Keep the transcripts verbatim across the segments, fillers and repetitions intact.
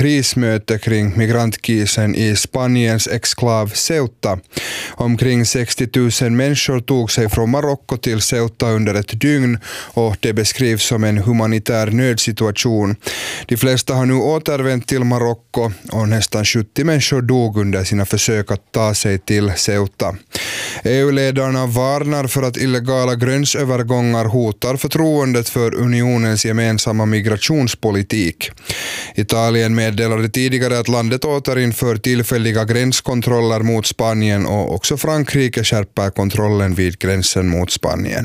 krismöte kring migrantkrisen i Spaniens exklav Ceuta. Omkring sextio tusen människor tog sig från Marocko till Ceuta under ett dygn och det beskrivs som en humanitär nödsituation. De flesta har nu återvänt till Marocko och nästan sjuttio människor dog under sina försök att ta sig till Ceuta. E U-ledarna varnar för att illegala gränsövergångar hotar förtroendet för unionens gemensamma migrationspolitik. Italien meddelade tidigare att landet återinför tillfälliga gränskontroller mot Spanien och också Frankrike skärper kontrollen vid gränsen mot Spanien.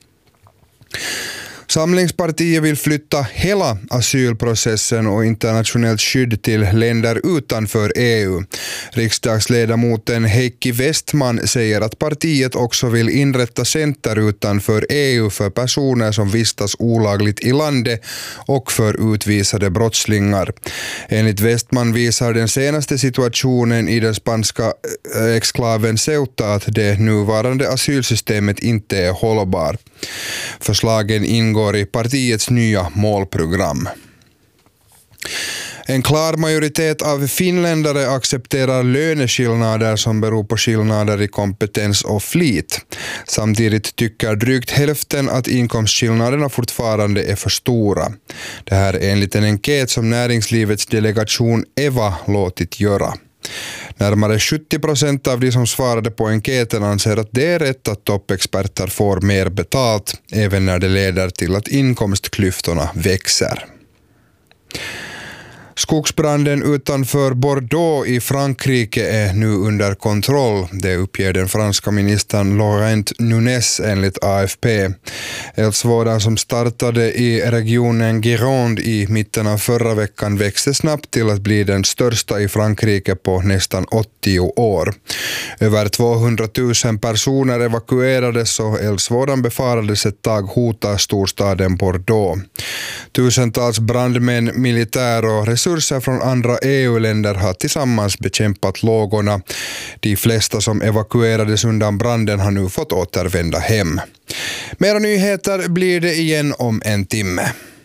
Samlingspartiet vill flytta hela asylprocessen och internationellt skydd till länder utanför E U. Riksdagsledamoten Heikki Westman säger att partiet också vill inrätta center utanför E U för personer som vistas olagligt i landet och för utvisade brottslingar. Enligt Westman visar den senaste situationen i den spanska exklaven Ceuta att det nuvarande asylsystemet inte är hållbar. Förslagen ingår i partiets nya målprogram. En klar majoritet av finländare accepterar löneskillnader som beror på skillnader i kompetens och flit. Samtidigt tycker drygt hälften att inkomstskillnaderna fortfarande är för stora. Det här är enligt en enkät som näringslivets delegation Eva låtit göra. Närmare sjuttio procent av de som svarade på enkäten anser att det är rätt att toppexperter får mer betalt, även när det leder till att inkomstklyftorna växer. Skogsbranden utanför Bordeaux i Frankrike är nu under kontroll. Det uppger den franska ministern Laurent Nunez enligt A F P. Eldsvådan som startade i regionen Gironde i mitten av förra veckan växte snabbt till att bli den största i Frankrike på nästan åttio år. Över tvåhundratusen personer evakuerades och eldsvådan befarades ett tag hota storstaden Bordeaux. Tusentals brandmän, militär och resurser från andra E U-länder har tillsammans bekämpat lågorna. De flesta som evakuerades undan branden har nu fått återvända hem. Mera nyheter blir det igen om en timme.